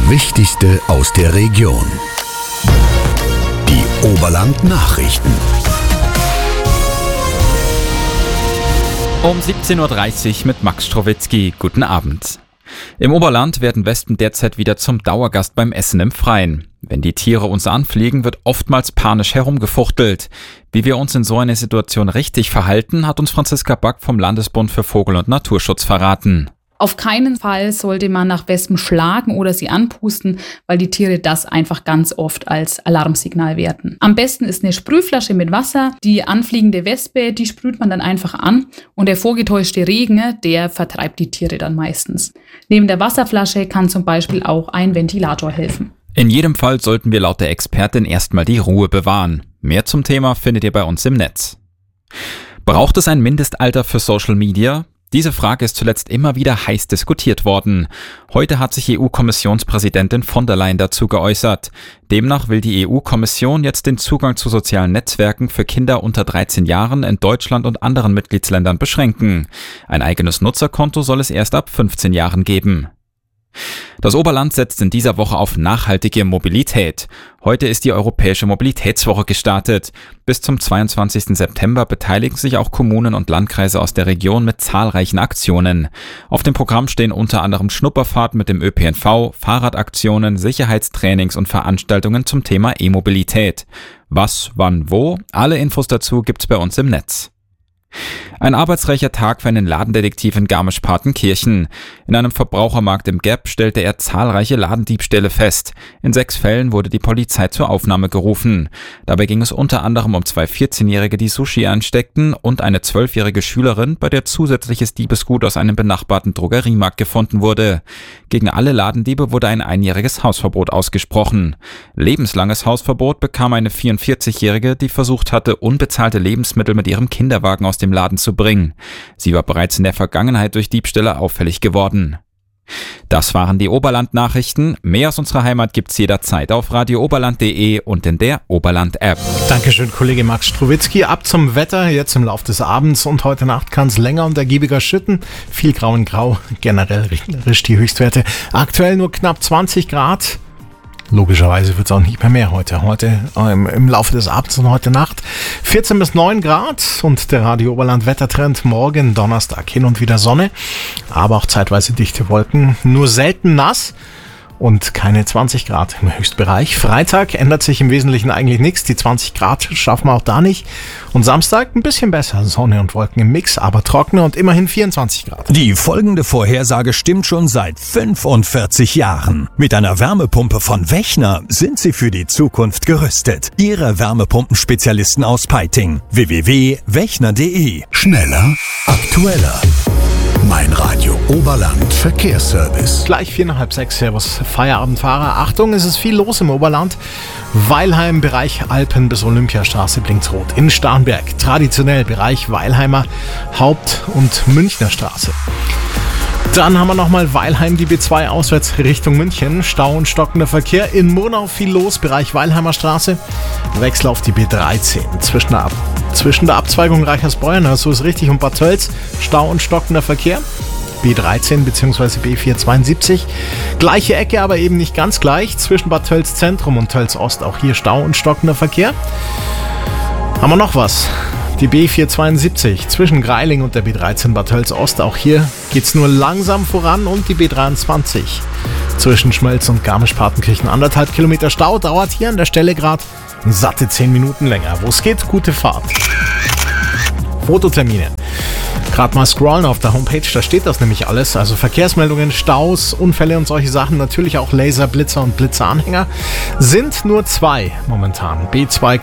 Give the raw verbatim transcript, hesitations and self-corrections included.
Wichtigste aus der Region. Die Oberland-Nachrichten. Um siebzehn Uhr dreißig mit Max Strowitzki. Guten Abend. Im Oberland werden Wespen derzeit wieder zum Dauergast beim Essen im Freien. Wenn die Tiere uns anfliegen, wird oftmals panisch herumgefuchtelt. Wie wir uns in so einer Situation richtig verhalten, hat uns Franziska Back vom Landesbund für Vogel- und Naturschutz verraten. Auf keinen Fall sollte man nach Wespen schlagen oder sie anpusten, weil die Tiere das einfach ganz oft als Alarmsignal werten. Am besten ist eine Sprühflasche mit Wasser. Die anfliegende Wespe, die sprüht man dann einfach an und der vorgetäuschte Regen, der vertreibt die Tiere dann meistens. Neben der Wasserflasche kann zum Beispiel auch ein Ventilator helfen. In jedem Fall sollten wir laut der Expertin erstmal die Ruhe bewahren. Mehr zum Thema findet ihr bei uns im Netz. Braucht es ein Mindestalter für Social Media? Diese Frage ist zuletzt immer wieder heiß diskutiert worden. Heute hat sich E U-Kommissionspräsidentin von der Leyen dazu geäußert. Demnach will die E U-Kommission jetzt den Zugang zu sozialen Netzwerken für Kinder unter dreizehn Jahren in Deutschland und anderen Mitgliedsländern beschränken. Ein eigenes Nutzerkonto soll es erst ab fünfzehn Jahren geben. Das Oberland setzt in dieser Woche auf nachhaltige Mobilität. Heute ist die Europäische Mobilitätswoche gestartet. Bis zum zweiundzwanzigsten September beteiligen sich auch Kommunen und Landkreise aus der Region mit zahlreichen Aktionen. Auf dem Programm stehen unter anderem Schnupperfahrten mit dem Ö P N V, Fahrradaktionen, Sicherheitstrainings und Veranstaltungen zum Thema E-Mobilität. Was, wann, wo? Alle Infos dazu gibt's bei uns im Netz. Ein arbeitsreicher Tag für einen Ladendetektiv in Garmisch-Partenkirchen. In einem Verbrauchermarkt im Gap stellte er zahlreiche Ladendiebstähle fest. In sechs Fällen wurde die Polizei zur Aufnahme gerufen. Dabei ging es unter anderem um zwei vierzehnjährige, die Sushi einsteckten, und eine zwölfjährige Schülerin, bei der zusätzliches Diebesgut aus einem benachbarten Drogeriemarkt gefunden wurde. Gegen alle Ladendiebe wurde ein einjähriges Hausverbot ausgesprochen. Lebenslanges Hausverbot bekam eine vierundvierzigjährige, die versucht hatte, unbezahlte Lebensmittel mit ihrem Kinderwagen aus dem Laden zu bringen. Sie war bereits in der Vergangenheit durch Diebstähle auffällig geworden. Das waren die Oberland-Nachrichten. Mehr aus unserer Heimat gibt's jederzeit auf radio oberland punkt de und in der Oberland-App. Dankeschön, Kollege Max Strowitzki. Ab zum Wetter, jetzt im Laufe des Abends und heute Nacht kann es länger und ergiebiger schütten. Viel Grau in Grau, generell regnerisch die Höchstwerte. Aktuell nur knapp zwanzig Grad. Logischerweise wird es auch nicht mehr mehr heute. Heute ähm, im Laufe des Abends und heute Nacht vierzehn bis neun Grad und der Radio Oberland Wettertrend morgen Donnerstag hin und wieder Sonne, aber auch zeitweise dichte Wolken, nur selten nass und keine zwanzig Grad im Höchstbereich. Freitag ändert sich im Wesentlichen eigentlich nichts. Die zwanzig Grad schaffen wir auch da nicht. Und Samstag ein bisschen besser. Sonne und Wolken im Mix, aber trockener und immerhin vierundzwanzig Grad. Die folgende Vorhersage stimmt schon seit fünfundvierzig Jahren. Mit einer Wärmepumpe von Wechner sind Sie für die Zukunft gerüstet. Ihre Wärmepumpenspezialisten aus Peiting. w w w punkt wechner punkt de. Schneller, aktueller. Mein Radio Oberland Verkehrsservice. Gleich vier nach halb sechs, Servus Feierabendfahrer. Achtung, es ist viel los im Oberland. Weilheim, Bereich Alpen bis Olympiastraße blinkt's rot. In Starnberg, traditionell Bereich Weilheimer Haupt- und Münchner Straße. Dann haben wir nochmal Weilheim, die B zwei auswärts Richtung München. Stau und stockender Verkehr. In Murnau viel los, Bereich Weilheimer Straße. Wechsel auf die B dreizehn. Zwischen der, Ab- zwischen der Abzweigung Reichersbeuern, so ist richtig, und Bad Tölz. Stau und stockender Verkehr. B dreizehn bzw. B vierhundertzweiundsiebzig. Gleiche Ecke, aber eben nicht ganz gleich. Zwischen Bad Tölz Zentrum und Tölz Ost auch hier Stau und stockender Verkehr. Haben wir noch was? Die B vierhundertzweiundsiebzig zwischen Greiling und der B dreizehn Bad Tölz Ost. Auch hier geht's nur langsam voran. Und die B dreiundzwanzig zwischen Schmölz und Garmisch-Partenkirchen. Anderthalb Kilometer Stau, dauert hier an der Stelle gerade satte zehn Minuten länger. Wo es geht, gute Fahrt. Fototermine. Gerade mal scrollen auf der Homepage, da steht das nämlich alles. Also Verkehrsmeldungen, Staus, Unfälle und solche Sachen. Natürlich auch Laser, Blitzer und Blitzeranhänger. Sind nur zwei momentan. B zwei